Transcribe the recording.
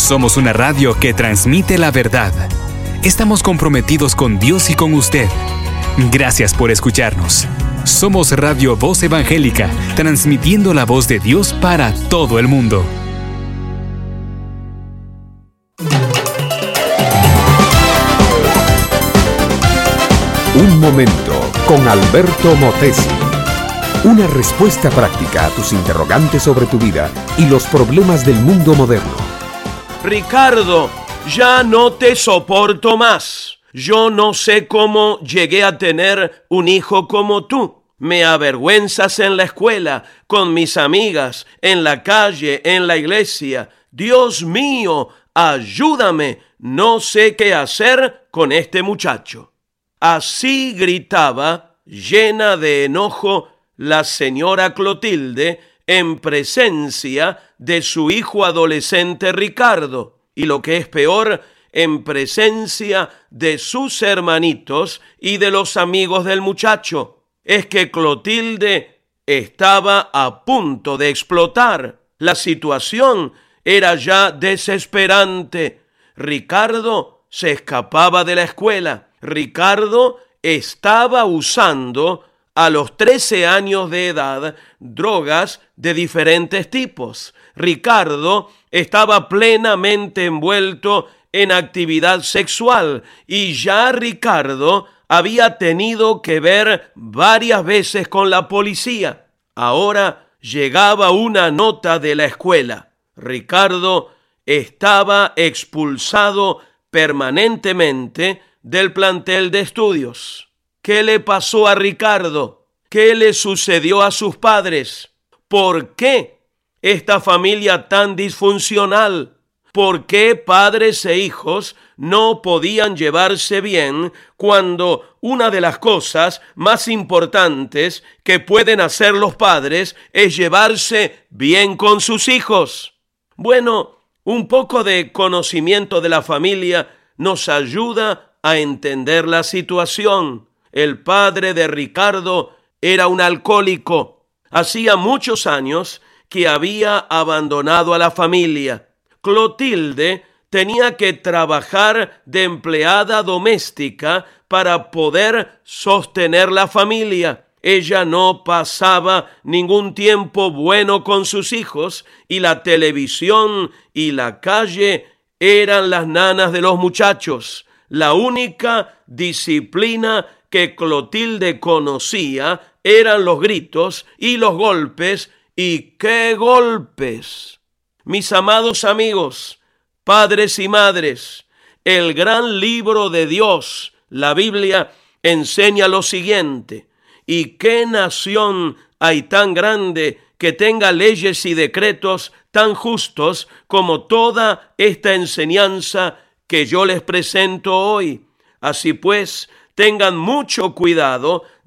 Somos una radio que transmite la verdad. Estamos comprometidos con Dios y con usted. Gracias por escucharnos. Somos Radio Voz Evangélica, transmitiendo la voz de Dios para todo el mundo. Un momento con Alberto Motesi. Una respuesta práctica a tus interrogantes sobre tu vida y los problemas del mundo moderno. Ricardo, ya no te soporto más. Yo no sé cómo llegué a tener un hijo como tú. Me avergüenzas en la escuela, con mis amigas, en la calle, en la iglesia. Dios mío, ayúdame. No sé qué hacer con este muchacho. Así gritaba, llena de enojo, la señora Clotilde en presencia de su hijo adolescente Ricardo, y lo que es peor, en presencia de sus hermanitos y de los amigos del muchacho. Es que Clotilde estaba a punto de explotar. La situación era ya desesperante. Ricardo se escapaba de la escuela. Ricardo estaba usando a los 13 años de edad drogas de diferentes tipos. Ricardo estaba plenamente envuelto en actividad sexual y ya Ricardo había tenido que ver varias veces con la policía. Ahora llegaba una nota de la escuela. Ricardo estaba expulsado permanentemente del plantel de estudios. ¿Qué le pasó a Ricardo? ¿Qué le sucedió a sus padres? ¿Por qué esta familia tan disfuncional? ¿Por qué padres e hijos no podían llevarse bien cuando una de las cosas más importantes que pueden hacer los padres es llevarse bien con sus hijos? Bueno, un poco de conocimiento de la familia nos ayuda a entender la situación. El padre de Ricardo era un alcohólico. Hacía muchos años que había abandonado a la familia. Clotilde tenía que trabajar de empleada doméstica para poder sostener la familia. Ella no pasaba ningún tiempo bueno con sus hijos y la televisión y la calle eran las nanas de los muchachos. La única disciplina que Clotilde conocía eran los gritos y los golpes. ¿Y qué golpes? Mis amados amigos, padres y madres, el gran libro de Dios, la Biblia, enseña lo siguiente: ¿y qué nación hay tan grande que tenga leyes y decretos tan justos como toda esta enseñanza que yo les presento hoy? Así pues, tengan mucho cuidado